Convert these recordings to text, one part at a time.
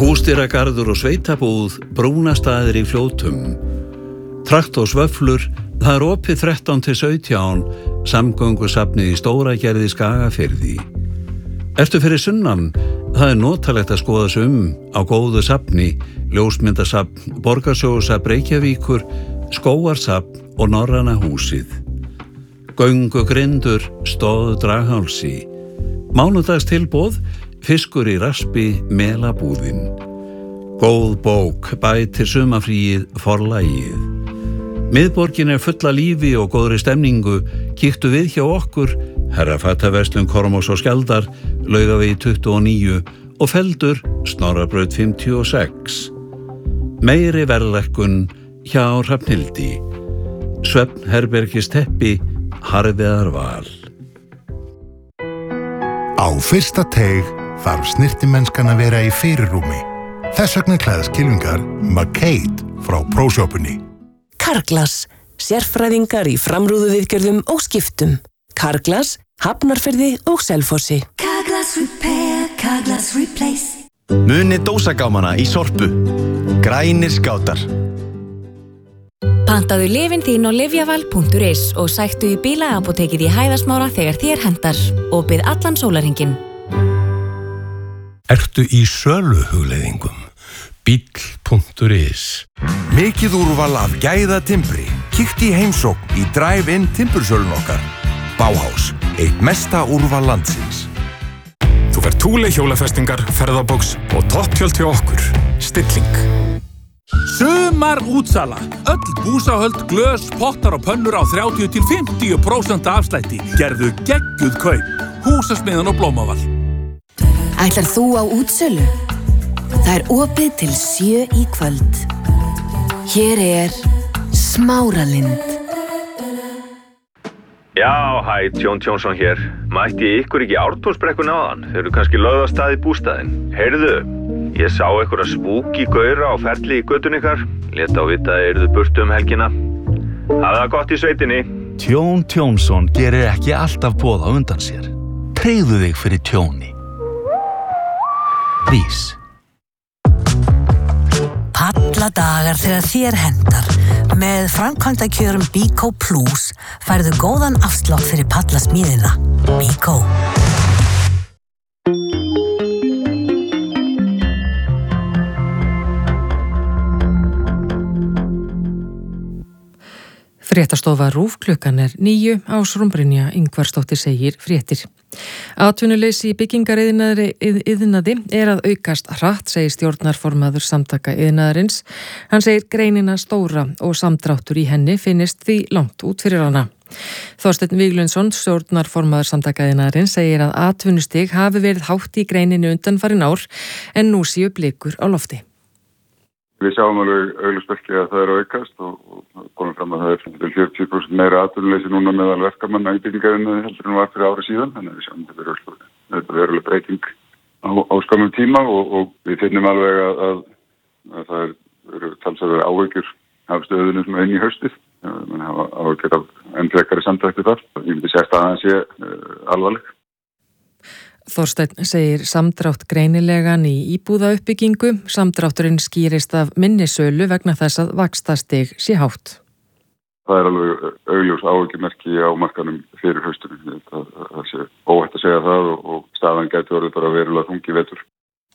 Húsdýragarður og sveitabúð, brúnastaðir í Fljótum. Traktorsvöflur, það opið 13-17, samgöngusafnið í Stóragerði Skagafirði. Ertu fyrir sunnan, það notalegt að skoða sig á góðu safni, ljósmyndasafn, Borgarsjóðsafn Reykjavíkur, Skógarsafn og Norræna húsið. Göngugrindur, stóð Draghálsi. Mánudags tilboð, fiskur í raspi, melabúðin. Góð bók, bætir sumarfríið, forlagið. Miðborgin full af lífi og góðri stemningu. Kíktu við hjá okkur, Herrafattaverslun Kormáks og Skjaldar, Laugavegi 29 og Feldur, Snorrabraut 56. Meiri verðlækkun hjá Hrafnhildi. Svefnherbergis teppi, Harðiðarval. Á fyrsta teig þarf snyrtimennskan að vera í fyrirrúmi. Þess vegna klæðast kylfingar McCade frá Pro-shoppunni. Carglass, sérfræðingar í framrúðuviðgerðum og skiptum. Carglass, Hafnarfirði og Selfossi. Carglass Repair, Carglass Replace. Munið dósagámana í Sorpu. Grænir skátar. Pantaðu lyfin þín á lyfjaval.is og sæktu í bílaapótekið í Hæðasmára þegar þér hentar og bið allan sólarhringinn. Ertu í söluhugleiðingum? Bíll.is. Mikið úrval af gæða timbri. Kíktu í heimsókn í drive-in timbursölun okkar. Bauhaus, eitt mesta úrval landsins. Þú fær Thule hjólafestingar, ferðabox og topptjöld hjá okkur. Stilling. Sumar útsala. Öll búsahöld, glös, pottar og pönnur á 30-50% afslætti. Gerðu geggjuð kaup. Húsasmiðan og Blómavall. Ætlar þú á útsölu? Það opið til 7 í kvöld. Hér Smáralind. Já, hæ, Tjón Tjónsson hér. Mætti ég ykkur ekki Ártúnsbrekkuna áðan? Þeir eru kannski lögð á stað í bústaðinn. Heyrðu, ég sá einhverja spooky gaura á ferli í götun ykkar. Lét á vita að yrðu burtu helgina. Hafðu það gott í sveitinni. Tjón Tjónsson gerir ekki alltaf boð á undan sér. Tryggðu þig fyrir tjóni. Rís. Palladagar þegar þér hentar. Með framkvæmdakjörum Bíkó Plus færðu góðan afslátt fyrir pallasmíðina. Bíkó. Fréttastofa RÚV klukkan 9 Ásrún Brynja Ingvarsdóttir segir fréttir. Atvinnuleysi í byggingariðnaði að aukast hratt, segir stjórnarformaður Samtaka iðnaðarins. Hann segir greinina stóra og samdráttur í henni finnist því langt út fyrir hana. Þorsteinn Víglundsson, stjórnarformaður Samtaka iðnaðarins, segir að atvinnustig hafi verið hátt í greininu undanfarin ár en nú séu blikur á lofti. Við sjáum alveg augljósmerki að það að aukast og komum fram að það 40% meira atvinnuleysi núna meðal verkamanna í byggingariðnaði heldur en var fyrir ári síðan. Þannig að við sjáum þetta veruleg breyting á skömmum tíma og við finnum alveg að það eru talsverðar áhyggjur af stöðunum sem inn í haustið. Man hafa áhyggjur af enn frekari samdrætti þar. Ég myndi segja að staðan sé alvarleg. Þorsteinn segir samdrátt greinilegan í íbúðauppbyggingu. Samdrátturinn skýrist af minni sölu vegna þess að vaxtastig sé hátt. Það alveg augljós áhyggjumerki á markanum fyrir haustunum. Það sé óhætt að segja það og staðan gæti orðið bara verulega þungi í vetur.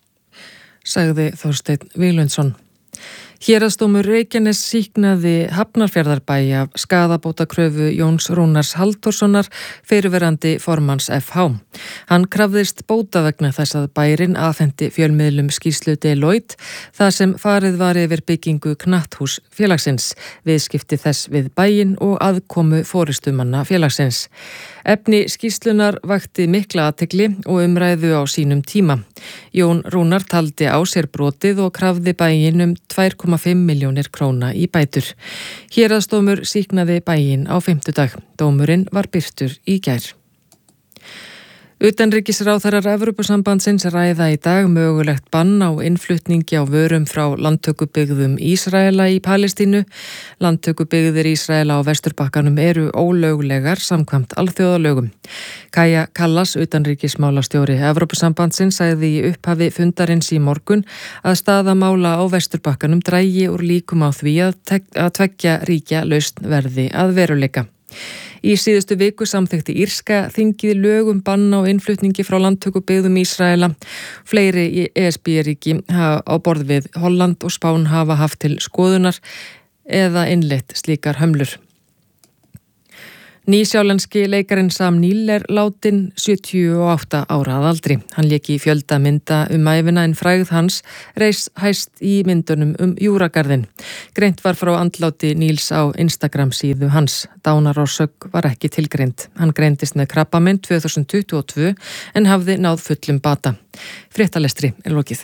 Sagði Þorsteinn Víglundsson. Héraðsdómur Reykjanes sýknaði Hafnarfjarðarbæ af skaðabótakröfu Jóns Rúnars Halldórssonar, fyrrverandi formanns FH. Hann krafðist bóta vegna þess að bærinn afhenti fjölmiðlum skýrslu Deloitte þar sem farið var yfir byggingu knatthús félagsins, viðskipti þess við bæinn og aðkomu forystumanna félagsins. Efni skýrslunar vakti mikla athygli og umræðu á sínum tíma. Jón Rúnar taldi á sér brotið og krafði bæinn 2,5 milljónir króna í bætur. Héraðsdómur sýknaði bæinn á fimmtudag. Dómurinn var birtur í gær. Utanríkisráðherrar Evrópusambandsins ræða í dag mögulegt bann á innflutningi á vörum frá landtökubyggðum Ísraela í Palestínu. Landtökubyggðir Ísraela á Vesturbakkanum eru ólöglegar samkvæmt alþjóðalögum. Kaja Kallas, utanríkismálastjóri Evrópusambandsins, sagði í upphafi fundarins í morgun að staða mála á Vesturbakkanum drægi úr líkum á því að tveggja ríkja lausn verði að veruleika. Í síðustu viku samþykkti írska þingið lögum bann á innflutningi frá landtökubyggðum Ísraela. Fleiri ESB-ríki á borð við Holland og Spán hafa haft til skoðunar eða innleitt slíkar hömlur. Nýsjálenski leikarinn Sam Neill er látin 78 ára að aldri. Hann lék í fjölda mynda ævina en frægð hans reis hæst í myndunum Júragarðinn. Greint var frá andláti Neills á Instagram síðu hans. Dánarorsök var ekki tilgreind. Hann greindist með krabbamein 2022 en hafði náð fullum bata. Fréttalestri er lokið.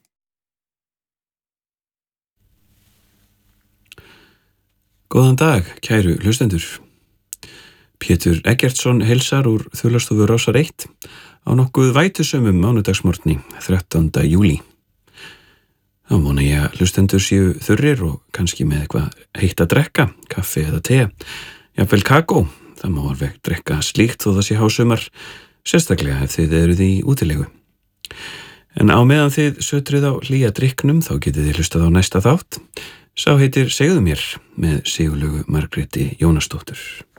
Góðan dag, kæru hlustendur. Pétur Eggertsson heilsar úr Þulastofu Rásar 1 á nokkuð vætusömmum mánudagsmorgni 13. júlí. Þá vona ég að hlustendur séu þurrir og kannski með eitthvað heitt að drekka, kaffi eða te, jafnvel kakó. Það má alveg drekka slíkt þó það sé hásumar, sérstaklega ef þið eruð í útilegu. En á meðan þið sötrið á hlýja drikknum þá getið þið hlustað á næsta þátt. Sá heitir Segðu mér með Sigurlaugu Margréti Jónasdóttur.